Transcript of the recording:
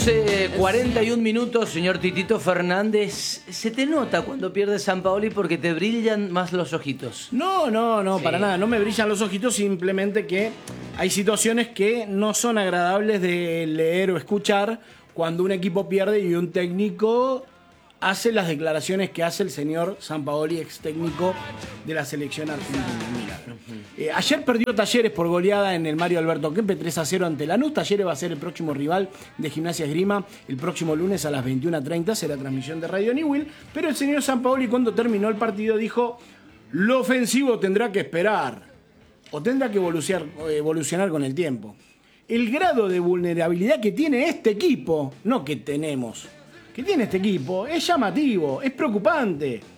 41 minutos, señor Titito Fernández. Se te nota cuando pierdes Sampaoli porque te brillan más los ojitos. No, Sí. para nada. No me brillan los ojitos, simplemente que hay situaciones que no son agradables de leer o escuchar cuando un equipo pierde y un técnico hace las declaraciones que hace el señor Sampaoli, ex técnico de la selección argentina. Ayer perdió Talleres por goleada en el Mario Alberto Kempes 3-0 ante Lanús. Talleres va a ser el próximo rival de Gimnasia Esgrima el próximo lunes a las 21:30. Será transmisión de Radio Newell. Pero el señor Sampaoli, cuando terminó el partido, dijo: lo ofensivo tendrá que esperar o tendrá que evolucionar con el tiempo. El grado de vulnerabilidad que tiene este equipo, no que tenemos, que tiene este equipo, es llamativo, es preocupante.